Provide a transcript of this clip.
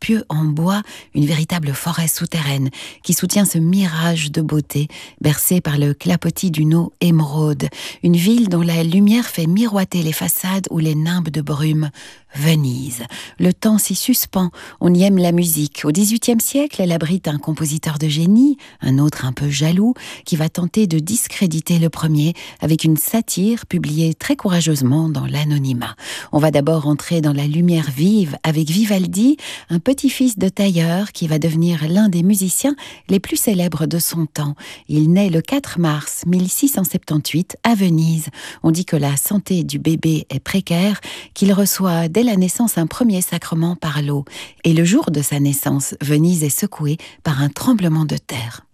pieux en bois, une véritable forêt souterraine qui soutient ce mirage de beauté, bercé par le clapotis d'une eau émeraude, une ville dont la lumière fait miroiter les façades ou les nimbes de brume. Venise. Le temps s'y suspend, on y aime la musique. Au XVIIIe siècle, elle abrite un compositeur de génie, un autre un peu jaloux, qui va tenter de discréditer le premier avec une satire publiée très courageusement dans l'anonymat. On va d'abord entrer dans la lumière vive avec Vivaldi, un petit-fils de tailleur qui va devenir l'un des musiciens les plus célèbres de son temps. Il naît le 4 mars 1678 à Venise. On dit que la santé du bébé est précaire, qu'il reçoit dès la naissance un premier sacrement par l'eau. Et le jour de sa naissance, Venise est secouée par un tremblement de terre.